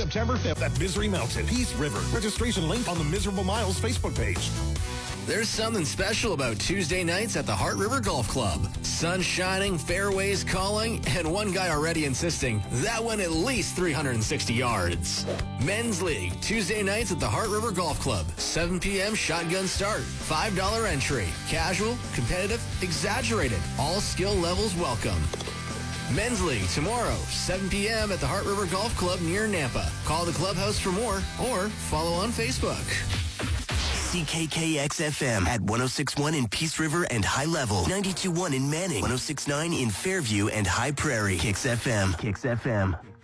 September 5th at Misery Mountain, Peace River. Registration link on the Miserable Miles Facebook page. There's something special about Tuesday nights at the Heart River Golf Club. Sun shining, fairways calling, and one guy already insisting that went at least 360 yards. Men's League, Tuesday nights at the Heart River Golf Club. 7 p.m. shotgun start. $5 entry. Casual, competitive, exaggerated. All skill levels welcome. Men's League tomorrow, 7 p.m. at the Heart River Golf Club near Nampa. Call the clubhouse for more or follow on Facebook. CKKX-FM at 106.1 in Peace River and High Level. 92.1 in Manning. 106.9 in Fairview and High Prairie. Kicks FM.